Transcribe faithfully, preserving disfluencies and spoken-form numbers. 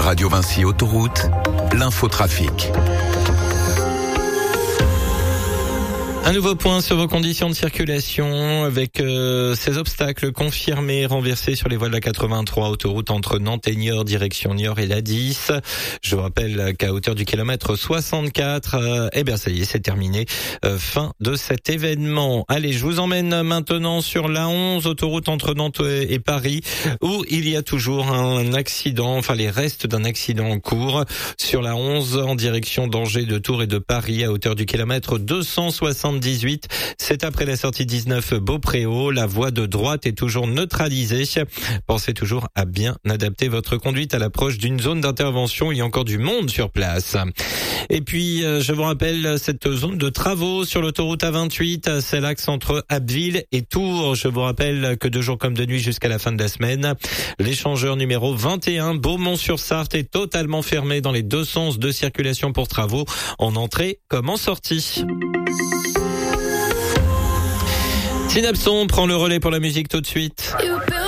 Radio Vinci Autoroute, l'infotrafic. Un nouveau point sur vos conditions de circulation avec euh, ces obstacles confirmés renversés sur les voies de la quatre-vingt-trois, autoroute entre Nantes et Niort, direction Niort et la dix. Je vous rappelle qu'à hauteur du kilomètre soixante-quatre, euh, eh bien ça y est, c'est terminé. Euh, fin de cet événement. Allez, je vous emmène maintenant sur la onze, autoroute entre Nantes et Paris, où il y a toujours un accident, enfin les restes d'un accident en cours. Sur la onze, en direction d'Angers, de Tours et de Paris, à hauteur du kilomètre deux cent soixante-dix-huit. C'est après la sortie dix-neuf Beaupréau. La voie de droite est toujours neutralisée. Pensez toujours à bien adapter votre conduite à l'approche d'une zone d'intervention. Il y a encore du monde sur place. Et puis, je vous rappelle cette zone de travaux sur l'autoroute A vingt-huit. C'est l'axe entre Abbeville et Tours. Je vous rappelle que de jour comme de nuit jusqu'à la fin de la semaine, l'échangeur numéro vingt et un Beaumont-sur-Sarthe est totalement fermé dans les deux sens de circulation pour travaux, en entrée comme en sortie. Synapson prend le relais pour la musique tout de suite.